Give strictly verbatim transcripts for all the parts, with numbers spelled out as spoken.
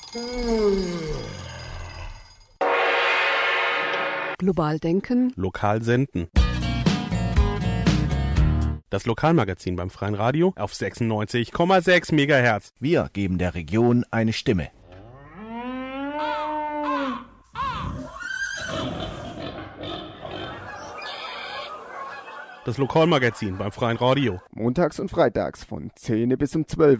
Global denken. Lokal senden. Das Lokalmagazin beim Freien Radio auf sechsundneunzig Komma sechs Megahertz. Wir geben der Region eine Stimme. Das Lokalmagazin beim Freien Radio. Montags und freitags von zehn bis um zwölf.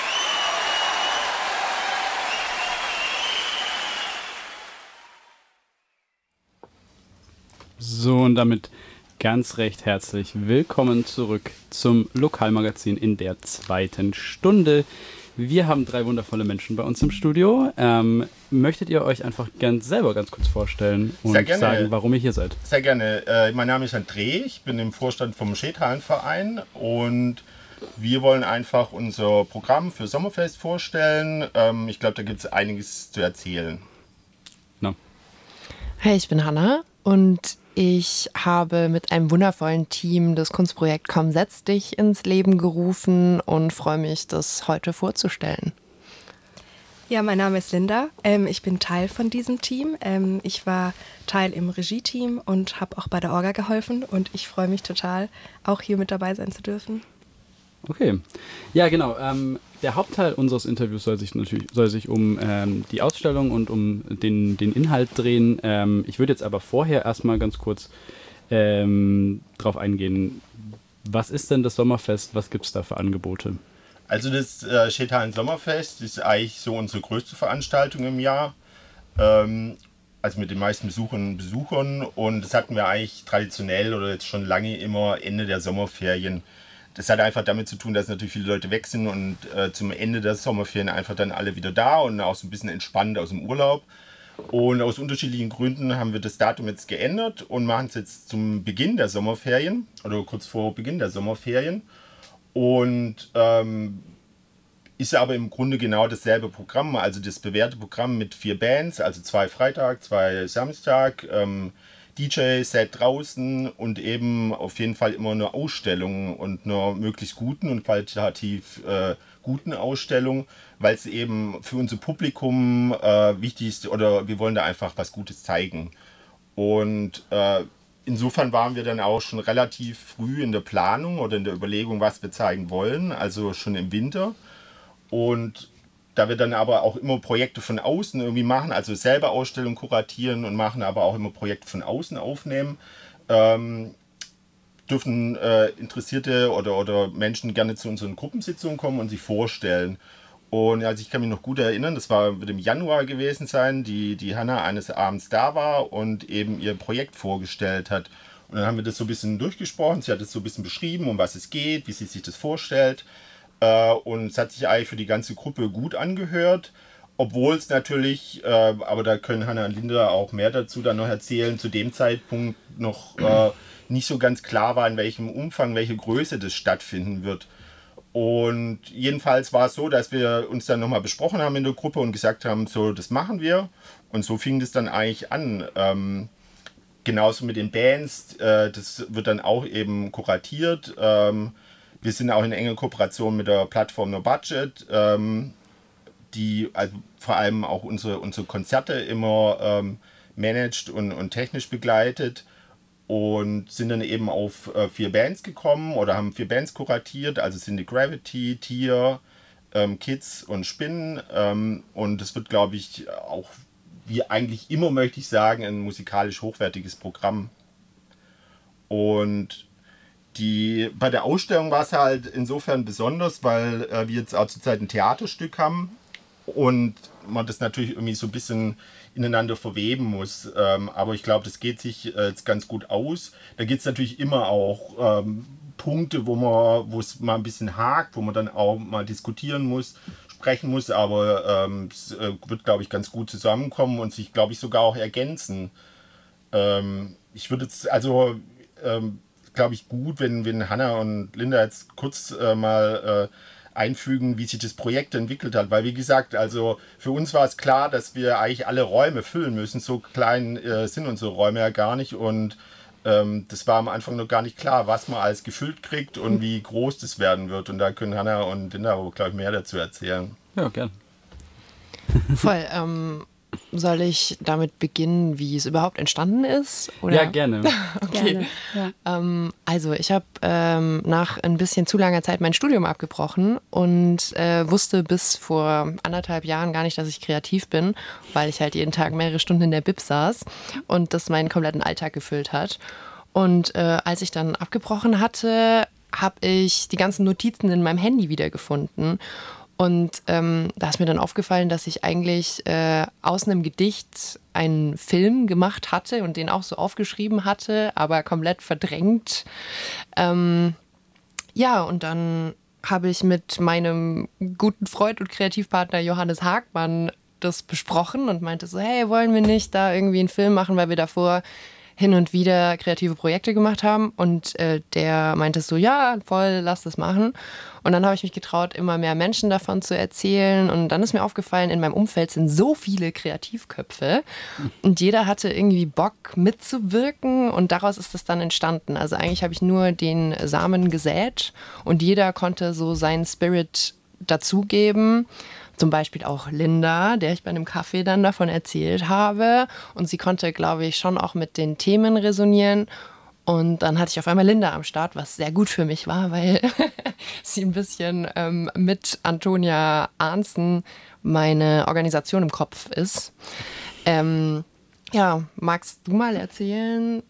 So, und damit ganz recht herzlich willkommen zurück zum Lokalmagazin in der zweiten Stunde. Wir haben drei wundervolle Menschen bei uns im Studio. Ähm, möchtet ihr euch einfach ganz selber ganz kurz vorstellen und sagen, warum ihr hier seid? Sehr gerne. Äh, mein Name ist André, ich bin im Vorstand vom Schädhallenverein und wir wollen einfach unser Programm für Sommerfest vorstellen. Ähm, ich glaube, da gibt es einiges zu erzählen. No. Hey, ich bin Hanna und ich habe mit einem wundervollen Team das Kunstprojekt Komm, setz dich ins Leben gerufen und freue mich, das heute vorzustellen. Ja, mein Name ist Linda. Ähm, ich bin Teil von diesem Team. Ähm, ich war Teil im Regie-Team und habe auch bei der Orga geholfen und ich freue mich total, auch hier mit dabei sein zu dürfen. Okay. Ja, genau. Ähm, der Hauptteil unseres Interviews soll sich natürlich soll sich um ähm, die Ausstellung und um den, den Inhalt drehen. Ähm, ich würde jetzt aber vorher erstmal ganz kurz ähm, drauf eingehen. Was ist denn das Sommerfest? Was gibt es da für Angebote? Also das äh, Schädhallen Sommerfest ist eigentlich so unsere größte Veranstaltung im Jahr. Ähm, also mit den meisten Besucherinnen und Besuchern. Und das hatten wir eigentlich traditionell oder jetzt schon lange immer Ende der Sommerferien. Das hat einfach damit zu tun, dass natürlich viele Leute weg sind und äh, zum Ende der Sommerferien einfach dann alle wieder da und auch so ein bisschen entspannt aus dem Urlaub. Und aus unterschiedlichen Gründen haben wir das Datum jetzt geändert und machen es jetzt zum Beginn der Sommerferien oder kurz vor Beginn der Sommerferien. Und ähm, ist aber im Grunde genau dasselbe Programm, also das bewährte Programm mit vier Bands, also zwei Freitag, zwei Samstag, ähm, D J-Set draußen und eben auf jeden Fall immer eine Ausstellung und einer möglichst guten und qualitativ äh, guten Ausstellung, weil es eben für unser Publikum äh, wichtig ist oder wir wollen da einfach was Gutes zeigen. Und äh, insofern waren wir dann auch schon relativ früh in der Planung oder in der Überlegung, was wir zeigen wollen, also schon im Winter. Und da wir dann aber auch immer Projekte von außen irgendwie machen, also selber Ausstellungen kuratieren und machen, aber auch immer Projekte von außen aufnehmen, ähm, dürfen äh, Interessierte oder, oder Menschen gerne zu unseren Gruppensitzungen kommen und sich vorstellen. Und also ich kann mich noch gut erinnern, das war wird im Januar gewesen sein, die, die Hanna eines Abends da war und eben ihr Projekt vorgestellt hat. Und dann haben wir das so ein bisschen durchgesprochen, sie hat es so ein bisschen beschrieben, um was es geht, wie sie sich das vorstellt. Und es hat sich eigentlich für die ganze Gruppe gut angehört, obwohl es natürlich, äh, aber da können Hanna und Linda auch mehr dazu dann noch erzählen, zu dem Zeitpunkt noch äh, nicht so ganz klar war, in welchem Umfang, welche Größe das stattfinden wird. Und jedenfalls war es so, dass wir uns dann nochmal besprochen haben in der Gruppe und gesagt haben, so, das machen wir. Und so fing das dann eigentlich an. Ähm, genauso mit den Bands, äh, das wird dann auch eben kuratiert. Ähm, Wir sind auch in enger Kooperation mit der Plattform No Budget, ähm, die also vor allem auch unsere, unsere Konzerte immer ähm, managt und, und technisch begleitet und sind dann eben auf äh, vier Bands gekommen oder haben vier Bands kuratiert, also sind die Gravity, Tier, ähm, Kids und Spinnen ähm, und das wird, glaube ich, auch wie eigentlich immer, möchte ich sagen, ein musikalisch hochwertiges Programm. Und Die, bei der Ausstellung war es halt insofern besonders, weil äh, wir jetzt auch zurzeit ein Theaterstück haben und man das natürlich irgendwie so ein bisschen ineinander verweben muss. Ähm, aber ich glaube, das geht sich äh, jetzt ganz gut aus. Da gibt es natürlich immer auch ähm, Punkte, wo man, wo es mal ein bisschen hakt, wo man dann auch mal diskutieren muss, sprechen muss. Aber ähm, es äh, wird, glaube ich, ganz gut zusammenkommen und sich, glaube ich, sogar auch ergänzen. Ähm, ich würde jetzt, also ähm, glaube ich, gut, wenn, wenn Hanna und Linda jetzt kurz äh, mal äh, einfügen, wie sich das Projekt entwickelt hat. Weil, wie gesagt, also für uns war es klar, dass wir eigentlich alle Räume füllen müssen. So klein äh, sind unsere Räume ja gar nicht. Und ähm, das war am Anfang noch gar nicht klar, was man alles gefüllt kriegt und wie groß das werden wird. Und da können Hanna und Linda aber, glaube ich, mehr dazu erzählen. Ja, gern. Voll. Ähm, soll ich damit beginnen, wie es überhaupt entstanden ist? Oder? Ja, gerne. Okay. Gerne, ja. Ähm, also ich habe ähm, nach ein bisschen zu langer Zeit mein Studium abgebrochen und äh, wusste bis vor anderthalb Jahren gar nicht, dass ich kreativ bin, weil ich halt jeden Tag mehrere Stunden in der Bib saß und das meinen kompletten Alltag gefüllt hat. Und äh, als ich dann abgebrochen hatte, habe ich die ganzen Notizen in meinem Handy wiedergefunden. Und ähm, da ist mir dann aufgefallen, dass ich eigentlich äh, aus einem Gedicht einen Film gemacht hatte und den auch so aufgeschrieben hatte, aber komplett verdrängt. Ähm, ja, und dann habe ich mit meinem guten Freund und Kreativpartner Johannes Hagmann das besprochen und meinte so, hey, wollen wir nicht da irgendwie einen Film machen, weil wir davor hin und wieder kreative Projekte gemacht haben. Und äh, der meinte so, ja, voll, lass das machen. Und dann habe ich mich getraut, immer mehr Menschen davon zu erzählen. Und dann ist mir aufgefallen, in meinem Umfeld sind so viele Kreativköpfe. Und jeder hatte irgendwie Bock mitzuwirken. Und daraus ist das dann entstanden. Also eigentlich habe ich nur den Samen gesät. Und jeder konnte so seinen Spirit dazugeben. Zum Beispiel auch Linda, der ich bei einem Kaffee dann davon erzählt habe. Und sie konnte, glaube ich, schon auch mit den Themen resonieren. Und dann hatte ich auf einmal Linda am Start, was sehr gut für mich war, weil sie ein bisschen ähm, mit Antonia Arnzen meine Organisation im Kopf ist. Ähm, ja, magst du mal erzählen,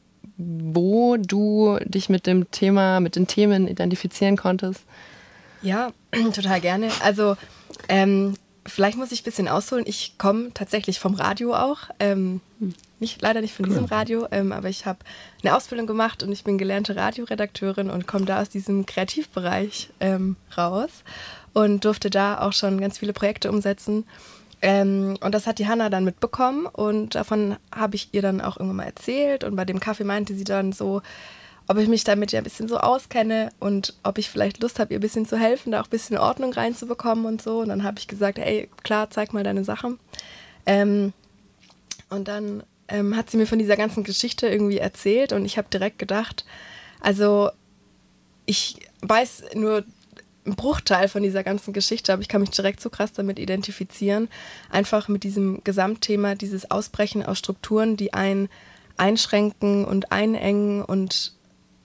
wo du dich mit dem Thema, mit den Themen identifizieren konntest? Ja, total gerne. Also ähm, vielleicht muss ich ein bisschen ausholen. Ich komme tatsächlich vom Radio auch. Ähm, nicht, leider nicht von diesem Radio, ähm, aber ich habe eine Ausbildung gemacht und ich bin gelernte Radioredakteurin und komme da aus diesem Kreativbereich ähm, raus und durfte da auch schon ganz viele Projekte umsetzen. Ähm, und das hat die Hanna dann mitbekommen und davon habe ich ihr dann auch irgendwann mal erzählt und bei dem Kaffee meinte sie dann so, ob ich mich damit ja ein bisschen so auskenne und ob ich vielleicht Lust habe, ihr ein bisschen zu helfen, da auch ein bisschen Ordnung reinzubekommen und so. Und dann habe ich gesagt, ey, klar, zeig mal deine Sachen. Ähm, und dann ähm, hat sie mir von dieser ganzen Geschichte irgendwie erzählt und ich habe direkt gedacht, also ich weiß nur einen Bruchteil von dieser ganzen Geschichte, aber ich kann mich direkt so krass damit identifizieren. Einfach mit diesem Gesamtthema, dieses Ausbrechen aus Strukturen, die einen einschränken und einengen und